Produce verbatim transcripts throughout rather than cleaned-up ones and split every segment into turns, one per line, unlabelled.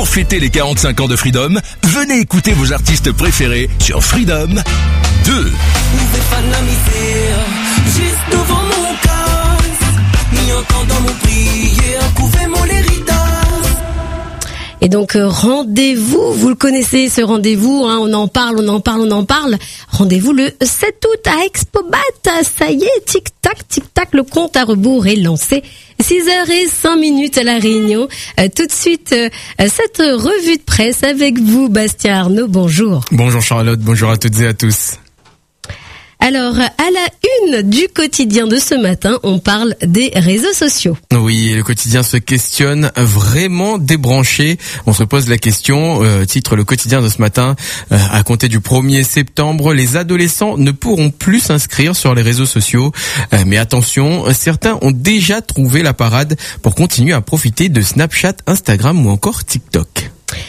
Pour fêter les quarante-cinq ans de Freedom, venez écouter vos artistes préférés sur Freedom deux.
Juste devant mon casse, mis encore dans mon prière, couvez mon héritage.
Et donc euh, rendez-vous, vous le connaissez ce rendez-vous, hein, on en parle, on en parle, on en parle. Rendez-vous le sept août à Expobat. Ça y est, tic-tac, tic-tac, le compte à rebours est lancé. six heures cinq minutes à La Réunion. Euh, tout de suite, euh, cette revue de presse avec vous, Bastien Arnaud. Bonjour.
Bonjour Charlotte, bonjour à toutes et à tous.
Alors, à la une du quotidien de ce matin, on parle des réseaux sociaux.
Oui, le quotidien se questionne, vraiment débranché. On se pose la question, euh, titre le quotidien de ce matin, euh, à compter du premier septembre, les adolescents ne pourront plus s'inscrire sur les réseaux sociaux. Euh, mais attention, certains ont déjà trouvé la parade pour continuer à profiter de Snapchat, Instagram ou encore TikTok.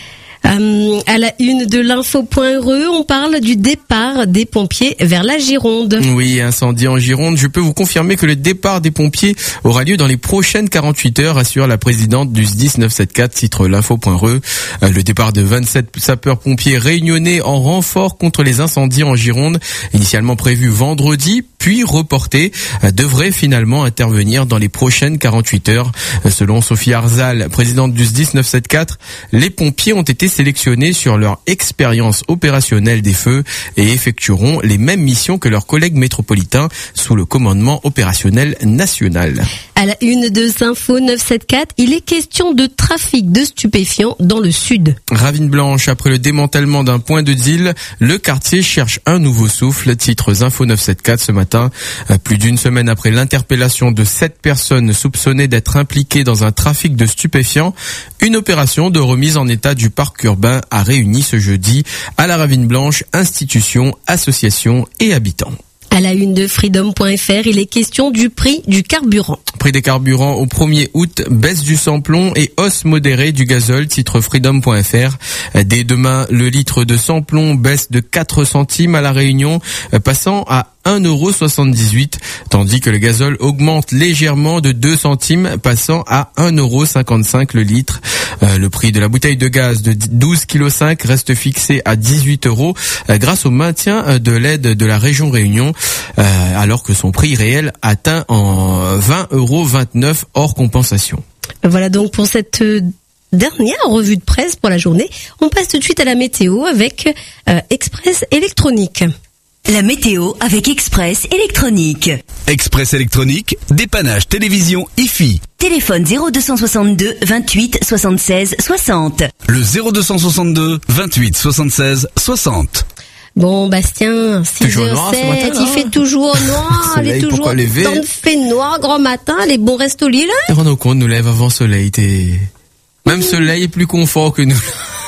Euh, à la une de l'info.re, on parle du départ des pompiers vers la Gironde.
Oui, incendie en Gironde. Je peux vous confirmer que le départ des pompiers aura lieu dans les prochaines quarante-huit heures, assure la présidente du S D I S neuf cent soixante-quatorze, titre l'info.re. Euh, le départ de vingt-sept sapeurs-pompiers réunionnais en renfort contre les incendies en Gironde, initialement prévu vendredi, puis reporté, euh, devrait finalement intervenir dans les prochaines quarante-huit heures. Euh, selon Sophie Arzal, présidente du S D I S neuf cent soixante-quatorze, les pompiers ont été sélectionnés sur leur expérience opérationnelle des feux et effectueront les mêmes missions que leurs collègues métropolitains sous le commandement opérationnel national.
À la une de Zinfo neuf cent soixante-quatorze, il est question de trafic de stupéfiants dans le sud.
Ravine Blanche, après le démantèlement d'un point de deal, le quartier cherche un nouveau souffle, titre Zinfo neuf cent soixante-quatorze ce matin. Plus d'une semaine après l'interpellation de sept personnes soupçonnées d'être impliquées dans un trafic de stupéfiants, une opération de remise en état du parc urbain a réuni ce jeudi à la Ravine Blanche institutions, associations et habitants.
À la une de freedom point f r, il est question du prix du carburant.
Prix des carburants au premier août, baisse du samplon et hausse modérée du gazole, titre freedom point f r. Dès demain, le litre de samplon baisse de quatre centimes à La Réunion, passant à un euro soixante-dix-huit, tandis que le gazole augmente légèrement de deux centimes, passant à un euro cinquante-cinq le litre. Euh, le prix de la bouteille de gaz de douze virgule cinq kilos reste fixé à dix-huit euros euh, grâce au maintien de l'aide de la région Réunion, euh, alors que son prix réel atteint en vingt euros vingt-neuf hors compensation.
Voilà donc pour cette dernière revue de presse pour la journée. On passe tout de suite à la météo avec euh, Express Électronique.
La météo avec Express Électronique.
Express Électronique, dépannage télévision I F I.
Téléphone zéro deux cent soixante-deux vingt-huit soixante-seize soixante.
Le zéro deux cent soixante-deux vingt-huit soixante-seize soixante.
Bon, Bastien, six heures sept, il fait toujours noir, il est toujours dans le fait noir, grand matin, les bons restent au lit, là.
Rendons compte, nous lève avant soleil, t'es... Même soleil est plus confort que nous.